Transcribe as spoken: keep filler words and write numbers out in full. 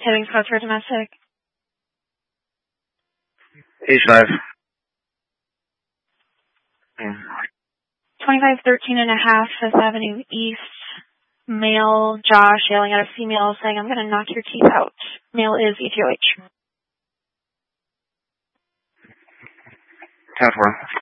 Hitting spots for domestic. H five. twenty-five thirteen and a half, Fifth Avenue East. Male Josh yelling at a female saying, I'm going to knock your teeth out. Male is E T O H. ten four.